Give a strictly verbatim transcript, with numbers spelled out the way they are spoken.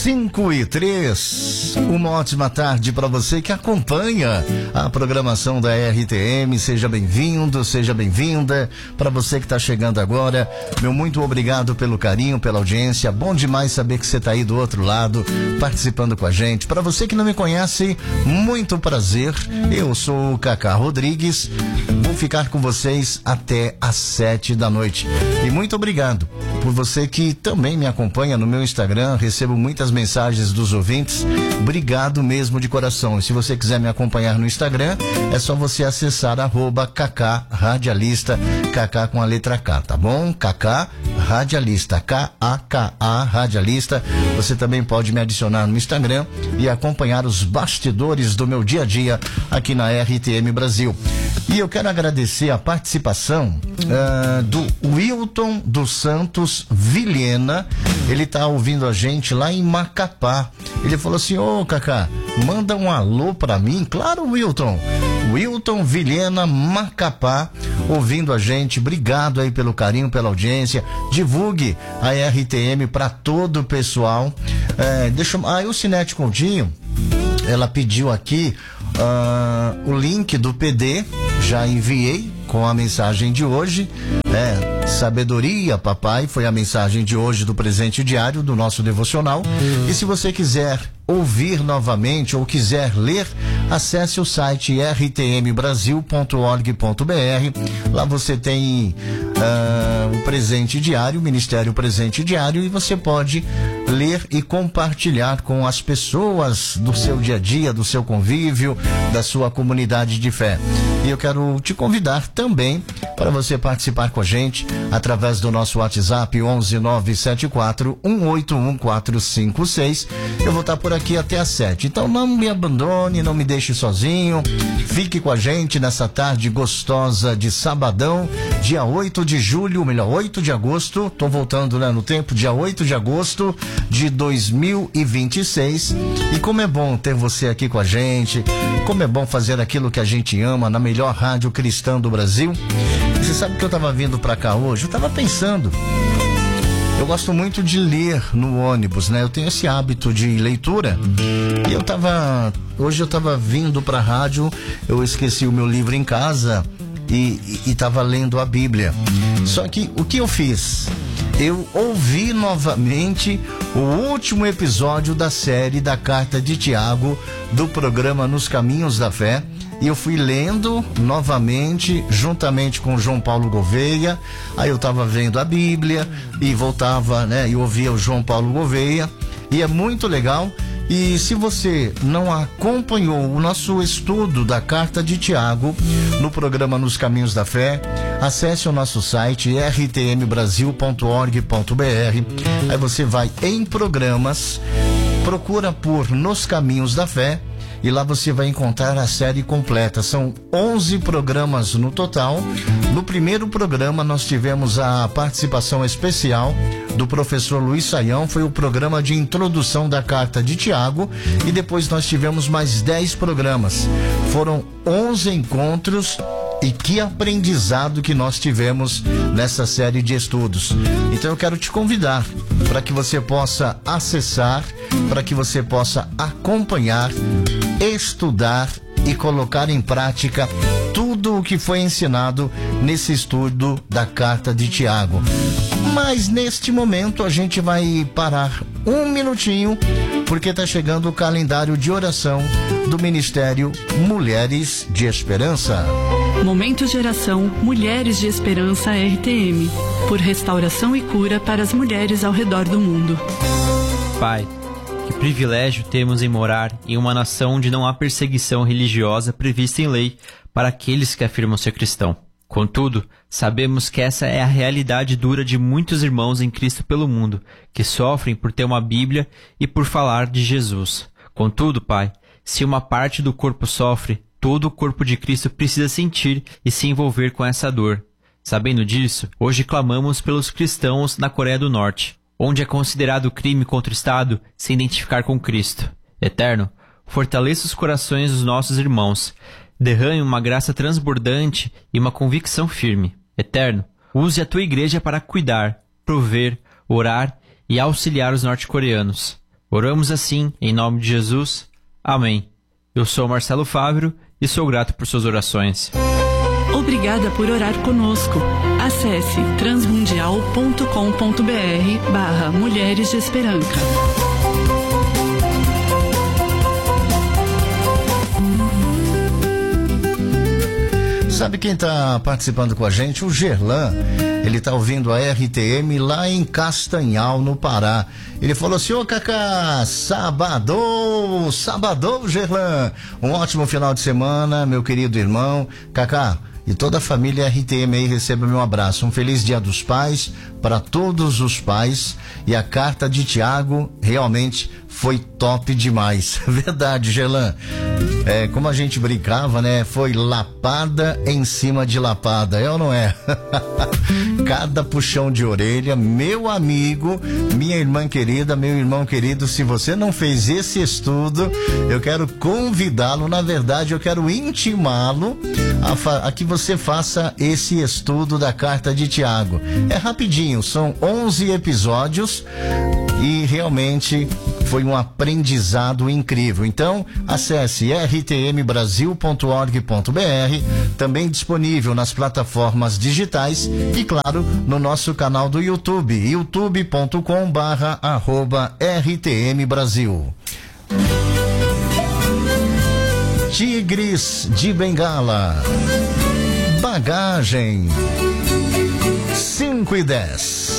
cinco e três. Uma ótima tarde para você que acompanha a programação da R T M. Seja bem-vindo, seja bem-vinda. Para você que está chegando agora, meu muito obrigado pelo carinho, pela audiência. Bom demais saber que você está aí do outro lado, participando com a gente. Para você que não me conhece, muito prazer. Eu sou o Cacá Rodrigues. Vou ficar com vocês até às sete da noite. E muito obrigado por você que também me acompanha no meu Instagram. Recebo muitas mensagens dos ouvintes. Obrigado mesmo de coração. E se você quiser me acompanhar no Instagram, é só você acessar arroba Cacá Radialista, Cacá com a letra K, tá bom? Cacá Radialista, K A K A Radialista. Você também pode me adicionar no Instagram e acompanhar os bastidores do meu dia a dia aqui na R T M Brasil. E eu quero agradecer a participação uh, do Wilton dos Santos Vilhena. Ele tá ouvindo a gente lá em Macapá. Ele falou assim: ô Cacá, manda um alô pra mim. Claro, Wilton. Wilton Vilhena, Macapá, ouvindo a gente. Obrigado aí pelo carinho, pela audiência. Divulgue a R T M para todo o pessoal. É, deixa eu... Ah, e o Sinete Coutinho, ela pediu aqui uh, o link do P D. Já enviei com a mensagem de hoje. É, sabedoria, papai, foi a mensagem de hoje do presente diário do nosso devocional. E se você quiser ouvir novamente ou quiser ler, acesse o site r t m brasil ponto org ponto b r. Lá você tem uh, o presente diário, o Ministério Presente Diário, e você pode ler e compartilhar com as pessoas do seu dia a dia, do seu convívio, da sua comunidade de fé. E eu quero te convidar também para você participar com a gente através do nosso WhatsApp onze nove sete quatro um oito um quatro cinco seis. Eu vou estar por aqui até às sete. Então não me abandone, não me deixe sozinho. Fique com a gente nessa tarde gostosa de sabadão, dia oito de julho, melhor, oito de agosto. Tô voltando, né, no tempo, dia oito de agosto de dois mil e vinte e seis. E como é bom ter você aqui com a gente, como é bom fazer aquilo que a gente ama na melhor rádio cristã do Brasil. Você sabe que eu tava vindo pra cá hoje, eu tava pensando, eu gosto muito de ler no ônibus, né? Eu tenho esse hábito de leitura. E eu tava, hoje eu tava vindo pra rádio, eu esqueci o meu livro em casa e, e, e tava lendo a Bíblia. Só que o que eu fiz? Eu ouvi novamente o último episódio da série da Carta de Tiago, do programa Nos Caminhos da Fé. E eu fui lendo novamente, juntamente com João Paulo Gouveia. Aí eu estava vendo a Bíblia e voltava, né? E ouvia o João Paulo Gouveia. E é muito legal. E se você não acompanhou o nosso estudo da Carta de Tiago no programa Nos Caminhos da Fé, acesse o nosso site r t m brasil ponto org ponto b r. Aí você vai em programas, procura por Nos Caminhos da Fé. E lá você vai encontrar a série completa. São onze programas no total. No primeiro programa nós tivemos a participação especial do professor Luiz Saião. Foi o programa de introdução da Carta de Tiago. E depois nós tivemos mais dez programas. Foram onze encontros. E que aprendizado que nós tivemos nessa série de estudos. Então eu quero te convidar para que você possa acessar, para que você possa acompanhar, estudar e colocar em prática tudo o que foi ensinado nesse estudo da Carta de Tiago. Mas neste momento a gente vai parar um minutinho, porque está chegando o calendário de oração do Ministério Mulheres de Esperança. Momentos de oração Mulheres de Esperança R T M, por restauração e cura para as mulheres ao redor do mundo. Pai, que privilégio temos em morar em uma nação onde não há perseguição religiosa prevista em lei para aqueles que afirmam ser cristão. Contudo, sabemos que essa é a realidade dura de muitos irmãos em Cristo pelo mundo, que sofrem por ter uma Bíblia e por falar de Jesus. Contudo, Pai, se uma parte do corpo sofre, todo o corpo de Cristo precisa sentir e se envolver com essa dor. Sabendo disso, hoje clamamos pelos cristãos na Coreia do Norte, onde é considerado crime contra o Estado se identificar com Cristo. Eterno, fortaleça os corações dos nossos irmãos, derrame uma graça transbordante e uma convicção firme. Eterno, use a tua igreja para cuidar, prover, orar e auxiliar os norte-coreanos. Oramos assim, em nome de Jesus. Amém. Eu sou Marcelo Fávero e sou grato por suas orações. Obrigada por orar conosco. Acesse transmundial ponto com ponto br barra Mulheres de Esperança. Sabe quem está participando com a gente? O Gerlan. Ele está ouvindo a R T M lá em Castanhal, no Pará. Ele falou assim: ô Cacá, sabadão, sabadão, Gerlan. Um ótimo final de semana, meu querido irmão. Cacá, e toda a família R T M aí, receba meu abraço. Um feliz Dia dos Pais para todos os pais. E a carta de Tiago realmente foi top demais. Verdade, Gelan. É, como a gente brincava, né? Foi lapada em cima de lapada, é ou não é? Cada puxão de orelha, meu amigo, minha irmã querida, meu irmão querido, se você não fez esse estudo, eu quero convidá-lo, na verdade, eu quero intimá-lo a, fa- a que você faça esse estudo da carta de Tiago. É rapidinho, são onze episódios e realmente foi um aprendizado incrível. Então, acesse r t m brasil ponto org ponto b r, também disponível nas plataformas digitais e, claro, no nosso canal do YouTube, youtube ponto com barra arroba R T M Brasil. Tigres de Bengala. Bagagem. cinco e dez.